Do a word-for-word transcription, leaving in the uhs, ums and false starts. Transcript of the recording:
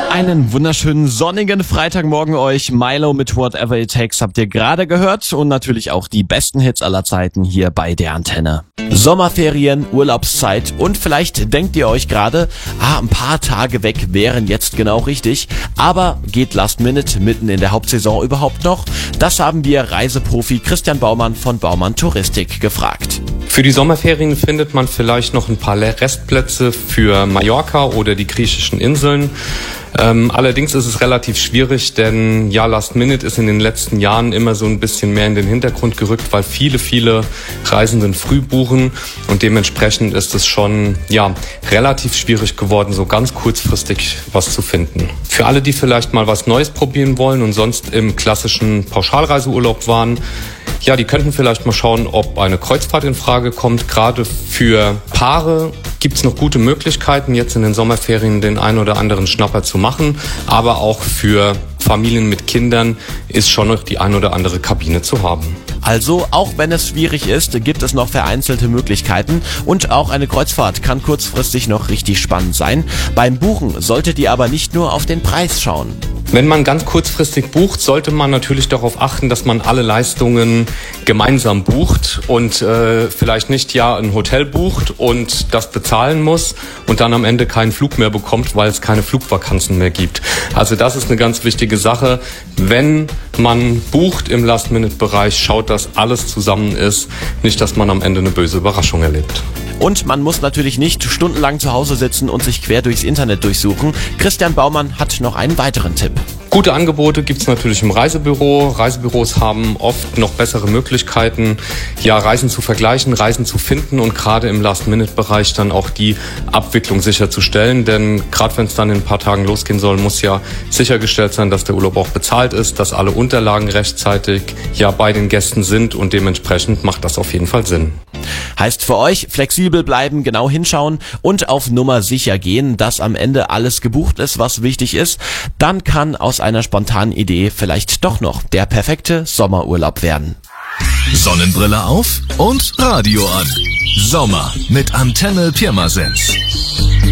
Einen wunderschönen sonnigen Freitagmorgen euch. Milo mit Whatever It Takes habt ihr gerade gehört und natürlich auch die besten Hits aller Zeiten hier bei der Antenne. Sommerferien, Urlaubszeit und vielleicht denkt ihr euch gerade, ah, ein paar Tage weg wären jetzt genau richtig. Aber geht Last Minute mitten in der Hauptsaison überhaupt noch? Das haben wir Reiseprofi Christian Baumann von Baumann Touristik gefragt. Für die Sommerferien findet man vielleicht noch ein paar Restplätze für Mallorca oder die griechischen Inseln. Ähm, allerdings ist es relativ schwierig, denn ja, Last Minute ist in den letzten Jahren immer so ein bisschen mehr in den Hintergrund gerückt, weil viele, viele Reisenden früh buchen und dementsprechend ist es schon ja relativ schwierig geworden, so ganz kurzfristig was zu finden. Für alle, die vielleicht mal was Neues probieren wollen und sonst im klassischen Pauschalreiseurlaub waren, ja, die könnten vielleicht mal schauen, ob eine Kreuzfahrt in Frage kommt. Gerade für Paare gibt es noch gute Möglichkeiten, jetzt in den Sommerferien den einen oder anderen Schnapper zu machen. Aber auch für Familien mit Kindern ist schon noch die ein oder andere Kabine zu haben. Also, auch wenn es schwierig ist, gibt es noch vereinzelte Möglichkeiten und auch eine Kreuzfahrt kann kurzfristig noch richtig spannend sein. Beim Buchen solltet ihr aber nicht nur auf den Preis schauen. Wenn man ganz kurzfristig bucht, sollte man natürlich darauf achten, dass man alle Leistungen gemeinsam bucht und äh, vielleicht nicht ja ein Hotel bucht und das bezahlen muss und dann am Ende keinen Flug mehr bekommt, weil es keine Flugvakanzen mehr gibt. Also das ist eine ganz wichtige Sache. Wenn man bucht im Last-Minute-Bereich, schaut, dass alles zusammen ist, nicht, dass man am Ende eine böse Überraschung erlebt. Und man muss natürlich nicht stundenlang zu Hause sitzen und sich quer durchs Internet durchsuchen. Christian Baumann hat noch einen weiteren Tipp. Gute Angebote gibt's natürlich im Reisebüro. Reisebüros haben oft noch bessere Möglichkeiten, ja, Reisen zu vergleichen, Reisen zu finden und gerade im Last-Minute-Bereich dann auch die Abwicklung sicherzustellen. Denn gerade wenn es dann in ein paar Tagen losgehen soll, muss ja sichergestellt sein, dass der Urlaub auch bezahlt ist, dass alle Unterlagen rechtzeitig ja bei den Gästen sind und dementsprechend macht das auf jeden Fall Sinn. Heißt für euch, flexibel bleiben, genau hinschauen und auf Nummer sicher gehen, dass am Ende alles gebucht ist, was wichtig ist. Dann kann aus einer spontanen Idee vielleicht doch noch der perfekte Sommerurlaub werden. Sonnenbrille auf und Radio an. Sommer mit Antenne Pirmasens.